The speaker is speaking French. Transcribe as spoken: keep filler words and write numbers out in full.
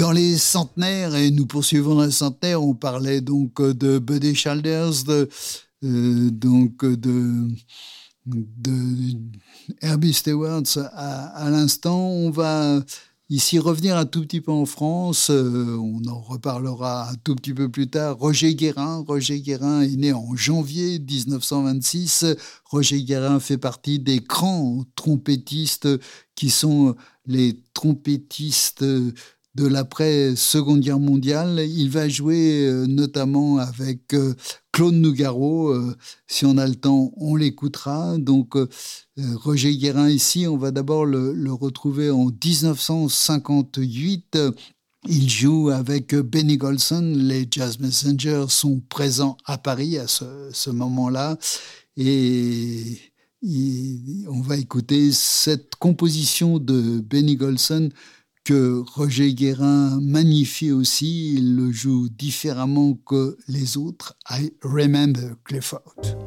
dans les centenaires, et nous poursuivons dans les centenaires, on parlait donc de Buddy Childers, de, euh, donc de, de Herbie Stewart à, à l'instant. On va ici revenir un tout petit peu en France, euh, on en reparlera un tout petit peu plus tard. Roger Guérin, Roger Guérin est né en janvier dix-neuf cent vingt-six. Roger Guérin fait partie des grands trompettistes qui sont les trompettistes de l'après-Seconde Guerre mondiale. Il va jouer euh, notamment avec euh, Claude Nougaro. Euh, si on a le temps, on l'écoutera. Donc, euh, Roger Guérin ici, on va d'abord le, le retrouver en dix-neuf cent cinquante-huit. Il joue avec Benny Golson. Les Jazz Messengers sont présents à Paris à ce, ce moment-là. Et il, on va écouter cette composition de Benny Golson que Roger Guérin magnifie aussi. Il le joue différemment que les autres. I Remember Clifford.